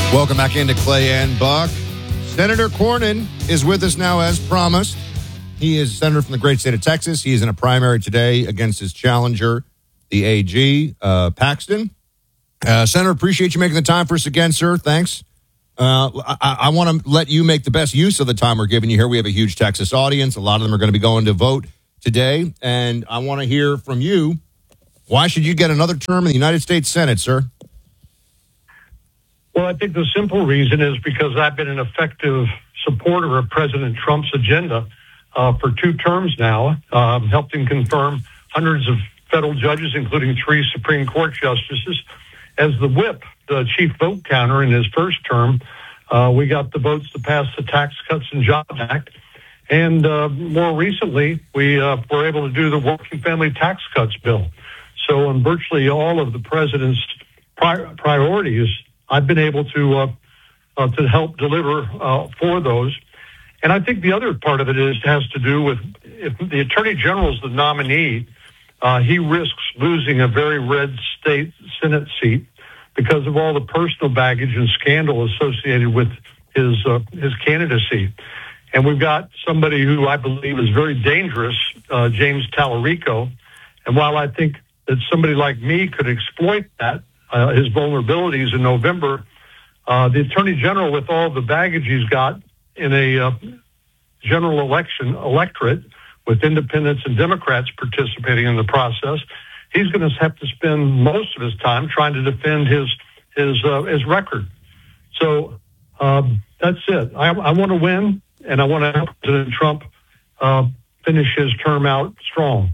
Welcome back into Clay and Buck. Senator Cornyn is with us now as promised. He is a senator from the great state of Texas. He is in a primary today against his challenger, the AG, Paxton. Senator, appreciate you making the time for us again, sir. Thanks. I want to let you make the best use of the time we're giving you here. We have a huge Texas audience. A lot of them are going to be going to vote today. And I want to hear from you. Why should you get another term in the United States Senate, sir? Well, I think the simple reason is because I've been an effective supporter of President Trump's agenda for 2 terms now, helped him confirm hundreds of federal judges, including 3 Supreme Court justices. As the whip, the chief vote counter in his first term, we got the votes to pass the Tax Cuts and Jobs Act. And more recently, we were able to do the Working Family Tax Cuts bill. So on virtually all of the president's priorities, I've been able to help deliver for those. And I think the other part of it has to do with if the Attorney General is the nominee, he risks losing a very red state Senate seat because of all the personal baggage and scandal associated with his candidacy. And we've got somebody who I believe is very dangerous, James Tallarico. And while I think that somebody like me could exploit that, his vulnerabilities in November, the Attorney General, with all the baggage he's got in a general election electorate with independents and Democrats participating in the process, he's going to have to spend most of his time trying to defend his record. So that's it. I want to win, and I want to help President Trump finish his term out strong.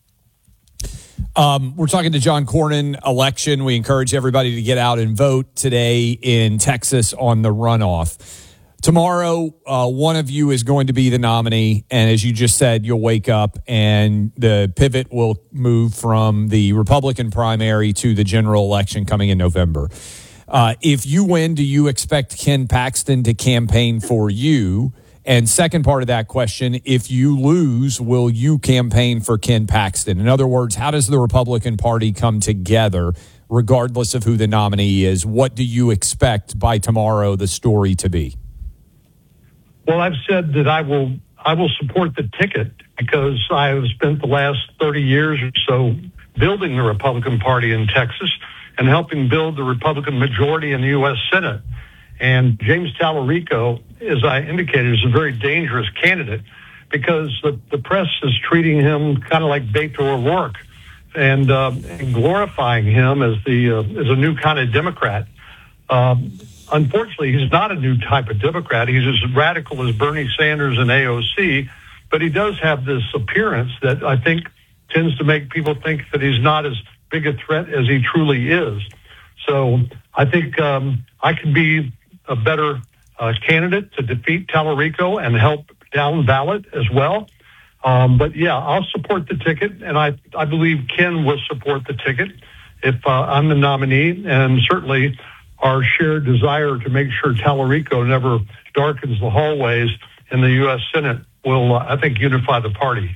We're talking to John Cornyn election. We encourage everybody to get out and vote today in Texas on the runoff. Tomorrow, one of you is going to be the nominee. And as you just said, you'll wake up and the pivot will move from the Republican primary to the general election coming in November. If you win, do you expect Ken Paxton to campaign for you? And second part of that question, if you lose, will you campaign for Ken Paxton? In other words, how does the Republican Party come together regardless of who the nominee is? What do you expect by tomorrow the story to be? Well, I've said that I will support the ticket because I have spent the last 30 years or so building the Republican Party in Texas and helping build the Republican majority in the U.S. Senate. And James Tallarico, as I indicated, is a very dangerous candidate because the press is treating him kind of like Beto O'Rourke and glorifying him as a new kind of Democrat. Unfortunately, he's not a new type of Democrat. He's as radical as Bernie Sanders and AOC, but he does have this appearance that I think tends to make people think that he's not as big a threat as he truly is. So I think I could be a better candidate to defeat Tallarico and help down ballot as well. But yeah, I'll support the ticket, and I believe Ken will support the ticket if I'm the nominee, and certainly our shared desire to make sure Tallarico never darkens the hallways in the U.S. Senate will, I think, unify the party.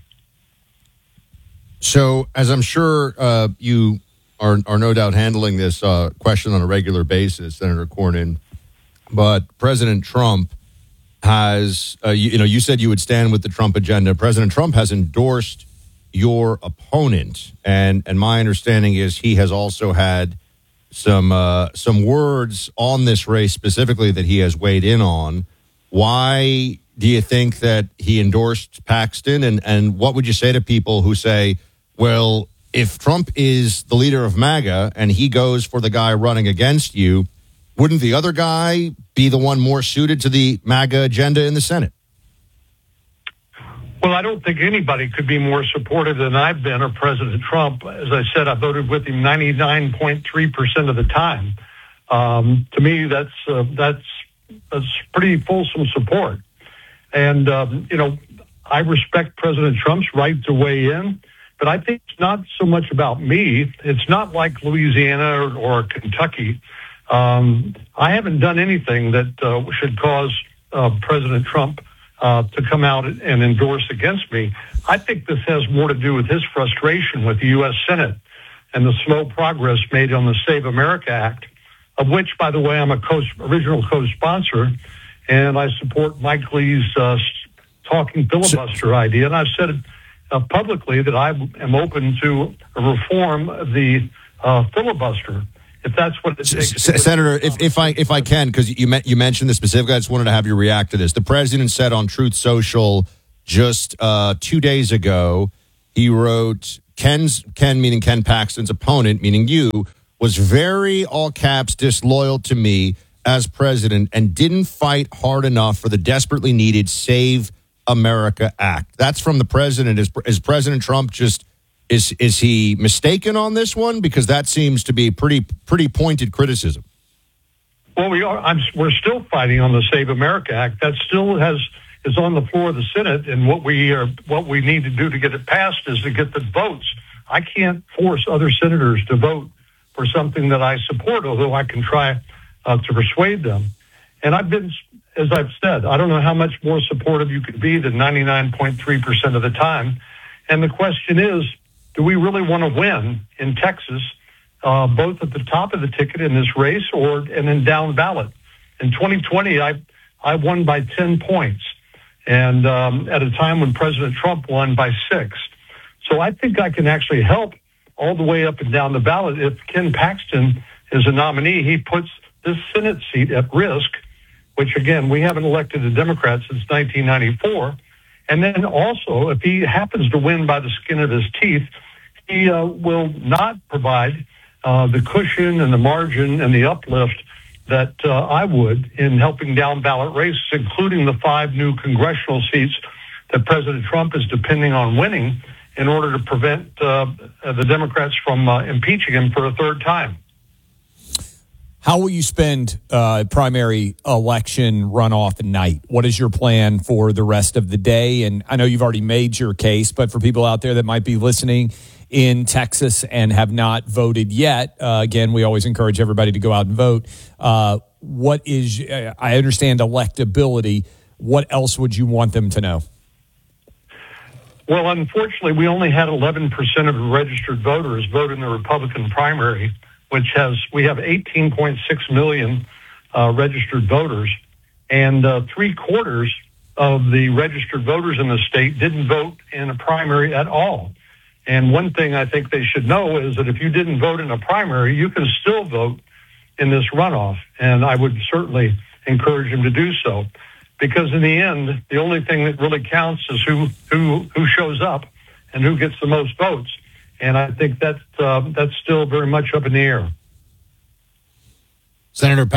So, as I'm sure you are no doubt handling this question on a regular basis, Senator Cornyn, but President Trump has, you said you would stand with the Trump agenda. President Trump has endorsed your opponent, and my understanding is he has also had some words on this race specifically that he has weighed in on. Why do you think that he endorsed Paxton? And what would you say to people who say, well, if Trump is the leader of MAGA and he goes for the guy running against you, wouldn't the other guy be the one more suited to the MAGA agenda in the Senate? Well, I don't think anybody could be more supportive than I've been of President Trump. As I said, I voted with him 99.3% of the time. To me, that's pretty fulsome support. And, I respect President Trump's right to weigh in, but I think it's not so much about me. It's not like Louisiana or Kentucky. I haven't done anything that should cause President Trump to come out and endorse against me. I think this has more to do with his frustration with the U.S. Senate and the slow progress made on the Save America Act. of which, by the way, I'm a original co-sponsor, and I support Mike Lee's talking filibuster idea. And I've said publicly that I am open to a reform of the filibuster, if that's what it takes. Senator, if I can, because you mentioned this specifically, I just wanted to have you react to this. The president said on Truth Social just 2 days ago, he wrote, Ken, meaning Ken Paxton's opponent, meaning you, was very, all caps, disloyal to me as president and didn't fight hard enough for the desperately needed Save America Act. That's from the president. Is President Trump just, is he mistaken on this one? Because that seems to be pretty pointed criticism. Well, we're still fighting on the Save America Act. That still is on the floor of the Senate, and what we need to do to get it passed is to get the votes. I can't force other senators to vote for something that I support, although I can try to persuade them. And I've been, as I've said, I don't know how much more supportive you could be than 99.3% of the time. And the question is, do we really want to win in Texas, both at the top of the ticket in this race and then down ballot? In 2020, I won by 10 points, and at a time when President Trump won by 6. So I think I can actually help all the way up and down the ballot. If Ken Paxton is a nominee, he puts this Senate seat at risk, which, again, we haven't elected a Democrat since 1994. And then also, if he happens to win by the skin of his teeth, he will not provide the cushion and the margin and the uplift that I would in helping down ballot races, including the 5 new congressional seats that President Trump is depending on winning in order to prevent the Democrats from impeaching him for a third time. How will you spend primary election runoff night? What is your plan for the rest of the day? And I know you've already made your case, but for people out there that might be listening in Texas and have not voted yet, again, we always encourage everybody to go out and vote. What is, I understand electability. What else would you want them to know? Well, unfortunately, we only had 11% of registered voters vote in the Republican primary, we have 18.6 million registered voters, and 3/4 of the registered voters in the state didn't vote in a primary at all. And one thing I think they should know is that if you didn't vote in a primary, you can still vote in this runoff, and I would certainly encourage them to do so. Because in the end, the only thing that really counts is who shows up and who gets the most votes. And I think that's still very much up in the air. Senator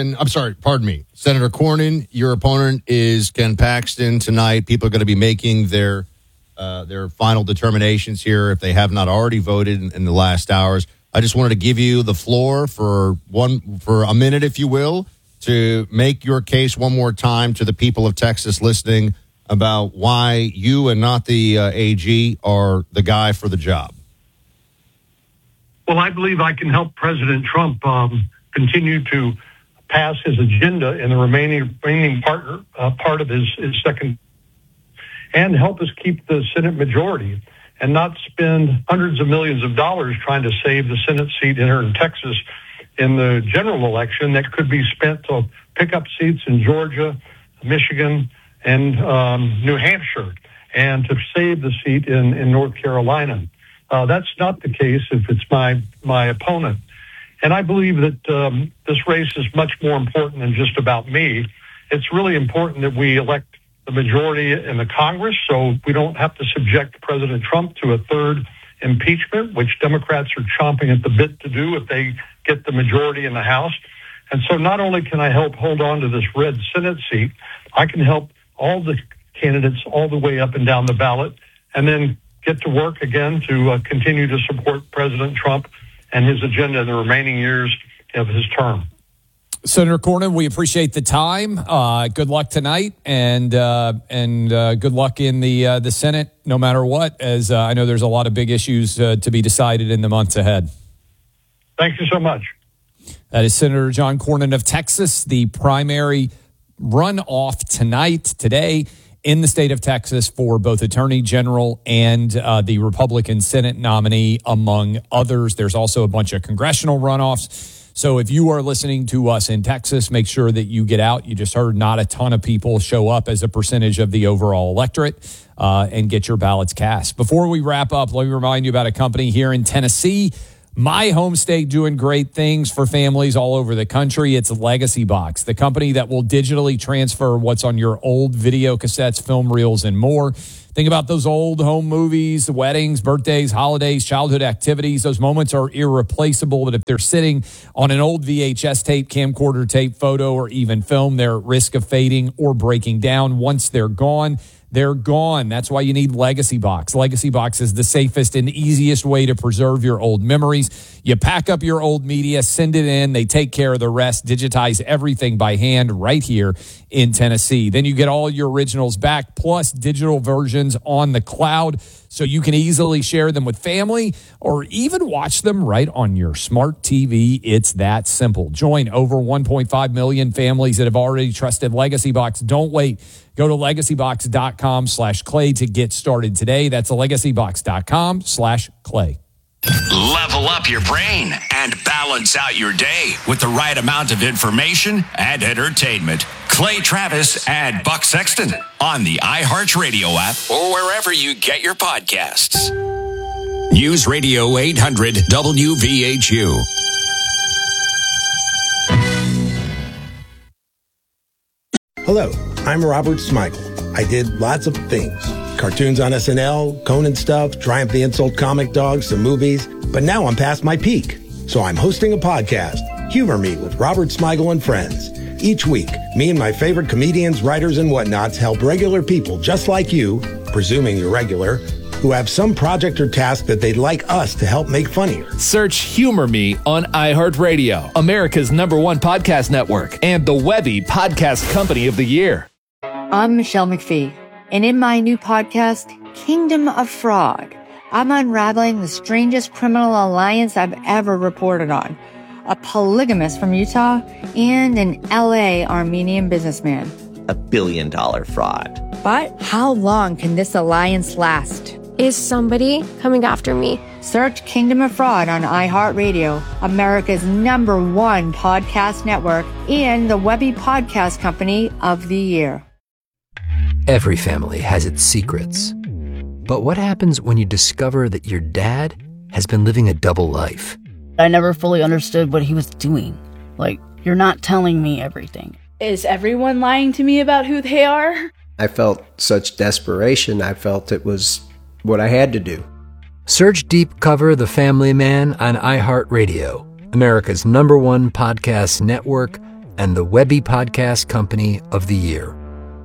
Cornyn, your opponent is Ken Paxton tonight. People are going to be making their final determinations here if they have not already voted in the last hours. I just wanted to give you the floor for a minute, if you will, to make your case one more time to the people of Texas listening about why you and not the AG are the guy for the job. Well, I believe I can help President Trump continue to pass his agenda in the remaining part of his second, and help us keep the Senate majority and not spend hundreds of millions of dollars trying to save the Senate seat here in Texas in the general election that could be spent to pick up seats in Georgia, Michigan, and New Hampshire, and to save the seat in North Carolina. That's not the case if it's my opponent. And I believe that this race is much more important than just about me. It's really important that we elect the majority in the Congress so we don't have to subject President Trump to a third impeachment, which Democrats are chomping at the bit to do if they get the majority in the House. And so not only can I help hold on to this red Senate seat, I can help all the candidates all the way up and down the ballot, and then get to work again to continue to support President Trump and his agenda in the remaining years of his term. Senator Cornyn, we appreciate the time. Good luck tonight, and good luck in the Senate, no matter what, as I know there's a lot of big issues to be decided in the months ahead. Thank you so much. That is Senator John Cornyn of Texas. The primary runoff today, in the state of Texas for both Attorney General and the Republican Senate nominee, among others. There's also a bunch of congressional runoffs. So if you are listening to us in Texas, make sure that you get out. You just heard not a ton of people show up as a percentage of the overall electorate, and get your ballots cast. Before we wrap up, let me remind you about a company here in Tennessee, my home state, doing great things for families all over the country. It's Legacy Box, the company that will digitally transfer what's on your old video cassettes, film reels, and more. Think about those old home movies, weddings, birthdays, holidays, childhood activities. Those moments are irreplaceable, but if they're sitting on an old VHS tape, camcorder tape, photo, or even film, they're at risk of fading or breaking down. Once they're gone, they're gone. That's why you need Legacy Box. Legacy Box is the safest and easiest way to preserve your old memories. You pack up your old media, send it in. They take care of the rest, digitize everything by hand right here in Tennessee. Then you get all your originals back, plus digital versions on the cloud, so you can easily share them with family or even watch them right on your smart TV. It's that simple. Join over 1.5 million families that have already trusted Legacy Box. Don't wait. Go to legacybox.com/clay to get started today. That's legacybox.com/clay. Level up your brain and balance out your day with the right amount of information and entertainment. Clay Travis and Buck Sexton on the iHeartRadio app or wherever you get your podcasts. News Radio 800 WVHU. Hello, I'm Robert Smigel. I did lots of things. Cartoons on SNL, Conan stuff, Triumph the Insult Comic Dog, some movies. But now I'm past my peak. So I'm hosting a podcast, Humor Me with Robert Smigel and Friends. Each week, me and my favorite comedians, writers, and whatnots help regular people just like you, presuming you're regular, who have some project or task that they'd like us to help make funnier. Search Humor Me on iHeartRadio, America's #1 podcast network, and the Webby Podcast Company of the Year. I'm Michelle McPhee, and in my new podcast, Kingdom of Fraud, I'm unraveling the strangest criminal alliance I've ever reported on. A polygamist from Utah and an LA Armenian businessman. $1 billion fraud. But how long can this alliance last? Is somebody coming after me? Search Kingdom of Fraud on iHeartRadio, America's #1 podcast network, and the Webby Podcast Company of the Year. Every family has its secrets. But what happens when you discover that your dad has been living a double life? I never fully understood what he was doing. Like, you're not telling me everything. Is everyone lying to me about who they are? I felt such desperation. I felt it was what I had to do. Search Deep Cover The Family Man on iHeartRadio, America's #1 podcast network, and the Webby Podcast Company of the Year.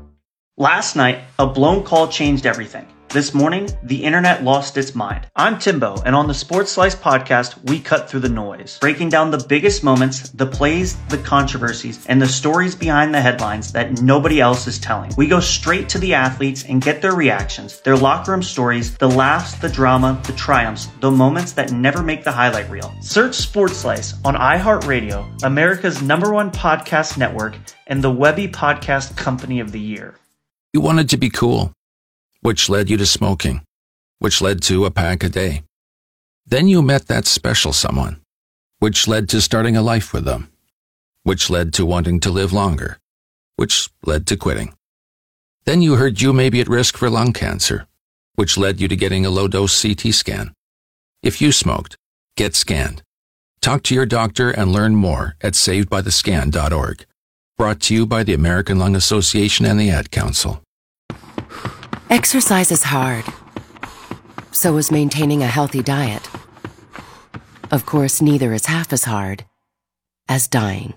Last night, a blown call changed everything. This morning, the internet lost its mind. I'm Timbo, and on the Sports Slice podcast, we cut through the noise, breaking down the biggest moments, the plays, the controversies, and the stories behind the headlines that nobody else is telling. We go straight to the athletes and get their reactions, their locker room stories, the laughs, the drama, the triumphs, the moments that never make the highlight reel. Search Sports Slice on iHeartRadio, America's #1 podcast network, and the Webby Podcast Company of the Year. You wanted to be cool, which led you to smoking, which led to a pack a day. Then you met that special someone, which led to starting a life with them, which led to wanting to live longer, which led to quitting. Then you heard you may be at risk for lung cancer, which led you to getting a low-dose CT scan. If you smoked, get scanned. Talk to your doctor and learn more at savedbythescan.org. Brought to you by the American Lung Association and the Ad Council. Exercise is hard. So is maintaining a healthy diet. Of course, neither is half as hard as dying.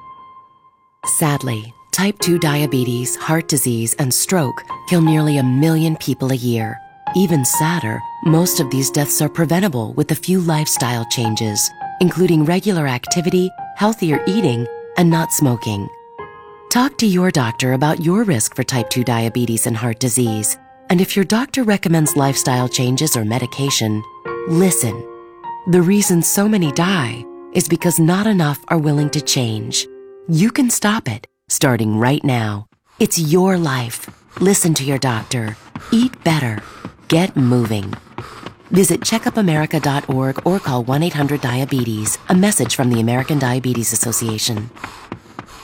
Sadly, type 2 diabetes, heart disease, and stroke kill nearly 1 million people a year. Even sadder, most of these deaths are preventable with a few lifestyle changes, including regular activity, healthier eating, and not smoking. Talk to your doctor about your risk for type 2 diabetes and heart disease. And if your doctor recommends lifestyle changes or medication, listen. The reason so many die is because not enough are willing to change. You can stop it, starting right now. It's your life. Listen to your doctor. Eat better. Get moving. Visit checkupamerica.org or call 1-800-DIABETES. A message from the American Diabetes Association.